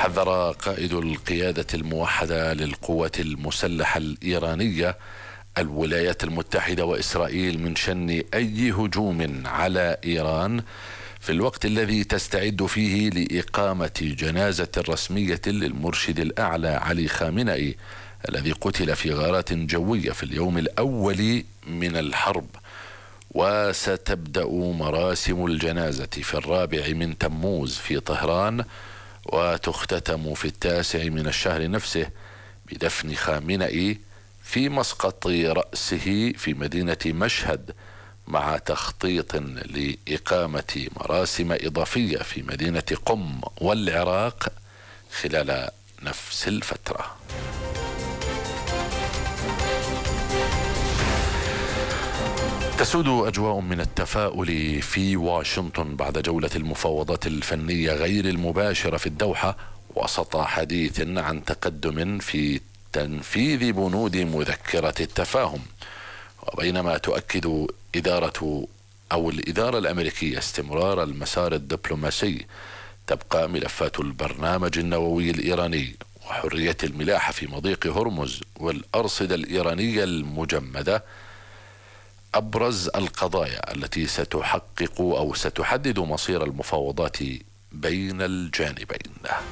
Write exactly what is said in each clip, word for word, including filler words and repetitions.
حذر قائد القيادة الموحدة للقوات المسلحة الإيرانية الولايات المتحدة وإسرائيل من شن أي هجوم على إيران في الوقت الذي تستعد فيه لإقامة جنازة رسمية للمرشد الأعلى علي خامنئي الذي قتل في غارات جوية في اليوم الأول من الحرب. وستبدأ مراسم الجنازة في الرابع من تموز في طهران، وتختتم في التاسع من الشهر نفسه بدفن خامنئي في مسقط رأسه في مدينة مشهد، مع تخطيط لإقامة مراسم إضافية في مدينة قم والعراق خلال نفس الفترة. تسود أجواء من التفاؤل في واشنطن بعد جولة المفاوضات الفنية غير المباشرة في الدوحة، وسط حديث عن تقدم في تنفيذ بنود مذكرة التفاهم. وبينما تؤكد إدارة أو الإدارة الأمريكية استمرار المسار الدبلوماسي، تبقى ملفات البرنامج النووي الإيراني وحرية الملاحة في مضيق هرمز والأرصدة الإيرانية المجمدة أبرز القضايا التي ستحقق أو ستحدد مصير المفاوضات بين الجانبين.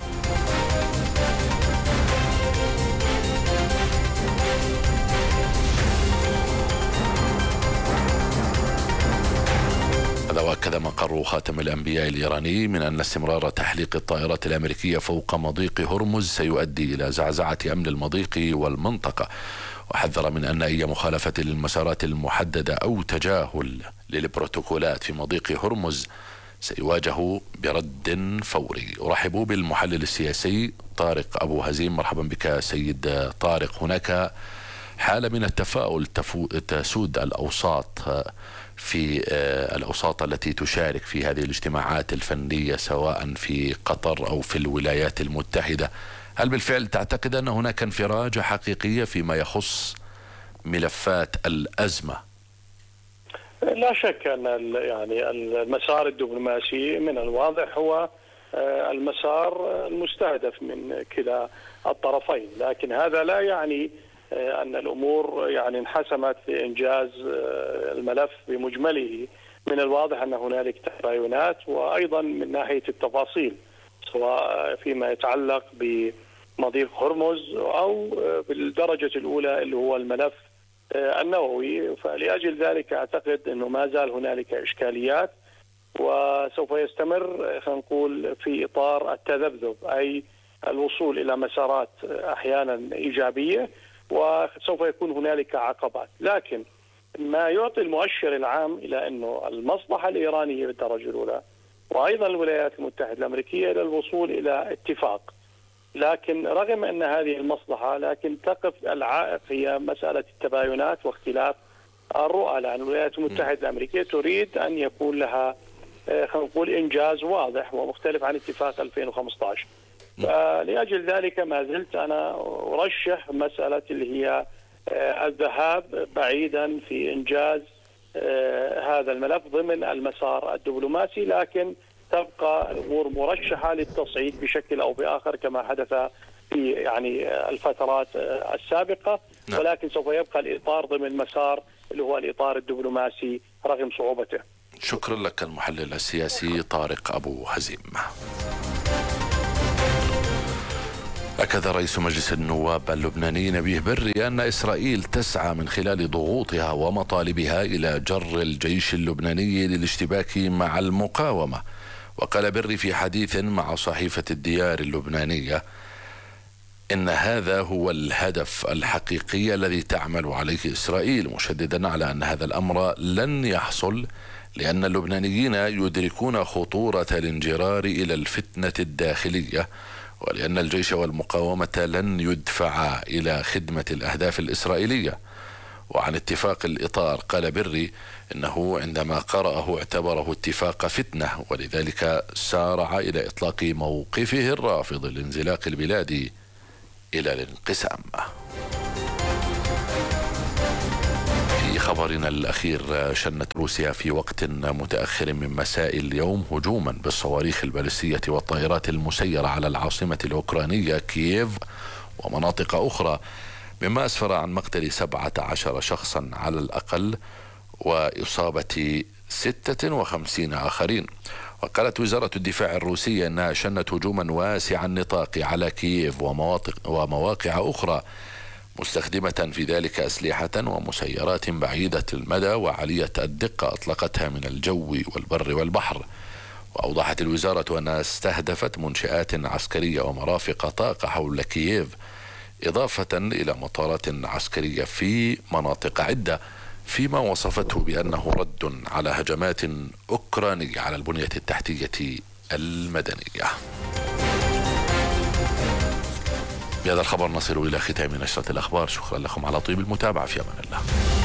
هذا وأكد مقر خاتم الأنبياء الإيراني من أن استمرار تحليق الطائرات الأمريكية فوق مضيق هرمز سيؤدي إلى زعزعة أمن المضيق والمنطقة، وحذر من أن أي مخالفة للمسارات المحددة أو تجاهل للبروتوكولات في مضيق هرمز سيواجه برد فوري. أرحب بالمحلل السياسي طارق أبو هزيم. مرحبا بك سيد طارق. هناك حالة من التفاؤل تسود الأوساط في الأوساط التي تشارك في هذه الاجتماعات الفنية سواء في قطر أو في الولايات المتحدة. هل بالفعل تعتقد أن هناك انفراجة حقيقية فيما يخص ملفات الأزمة؟ لا شك أن يعني المسار الدبلوماسي من الواضح هو المسار المستهدف من كلا الطرفين، لكن هذا لا يعني أن الأمور يعني انحسمت لإنجاز الملف بمجمله. من الواضح أن هنالك تباينات، وأيضا من ناحية التفاصيل سواء فيما يتعلق بمضيق هرمز أو بالدرجة الأولى اللي هو الملف النووي. فلأجل ذلك أعتقد أنه ما زال هنالك إشكاليات، وسوف يستمر خلينا نقول في إطار التذبذب، أي الوصول إلى مسارات أحيانا إيجابية، وسوف يكون هنالك عقبات. لكن ما يعطي المؤشر العام إلى أنه المصلحة الإيرانية بالدرجة الأولى وأيضا الولايات المتحدة الأمريكية إلى الوصول إلى اتفاق. لكن رغم أن هذه المصلحة، لكن تقف العائق هي مسألة التباينات واختلاف الرؤى، لأن الولايات المتحدة الأمريكية تريد أن يكون لها خلينا نقول إنجاز واضح ومختلف عن اتفاق ألفين وخمسة عشر. فلأجل ذلك ما زلت أنا أرشح مسألة اللي هي الذهاب بعيدا في إنجاز هذا الملف ضمن المسار الدبلوماسي، لكن تبقى الأمور مرشحة للتصعيد بشكل أو بآخر كما حدث في يعني الفترات السابقة، ولكن سوف يبقى الإطار ضمن مسار اللي هو الإطار الدبلوماسي رغم صعوبته. شكرا لك المحلل السياسي طارق أبو هزيم. أكد رئيس مجلس النواب اللبناني نبيه بري أن إسرائيل تسعى من خلال ضغوطها ومطالبها إلى جر الجيش اللبناني للاشتباك مع المقاومة. وقال بري في حديث مع صحيفة الديار اللبنانية إن هذا هو الهدف الحقيقي الذي تعمل عليه إسرائيل، مشددا على أن هذا الأمر لن يحصل لأن اللبنانيين يدركون خطورة الانجرار إلى الفتنة الداخلية، ولأن الجيش والمقاومة لن يدفعا إلى خدمة الأهداف الإسرائيلية. وعن اتفاق الإطار قال بري إنه عندما قرأه اعتبره اتفاق فتنة، ولذلك سارع إلى إطلاق موقفه الرافض لانزلاق البلاد إلى الانقسام. في خبرنا الأخير، شنت روسيا في وقت متأخر من مساء اليوم هجوما بالصواريخ البالستية والطائرات المسيرة على العاصمة الأوكرانية كييف ومناطق أخرى، مما أسفر عن مقتل سبعة عشر شخصا على الأقل وإصابة ستة وخمسين آخرين. وقالت وزارة الدفاع الروسية أنها شنت هجوما واسع النطاق على كييف ومواقع أخرى، مستخدمة في ذلك أسلحة ومسيرات بعيدة المدى وعالية الدقة أطلقتها من الجو والبر والبحر. وأوضحت الوزارة أنها استهدفت منشآت عسكرية ومرافق طاقة حول كييف، إضافة إلى مطارات عسكرية في مناطق عدة، فيما وصفته بأنه رد على هجمات أوكرانية على البنية التحتية المدنية. بهذا الخبر نصل إلى ختام نشرة الأخبار. شكرا لكم على طيب المتابعة، في أمان الله.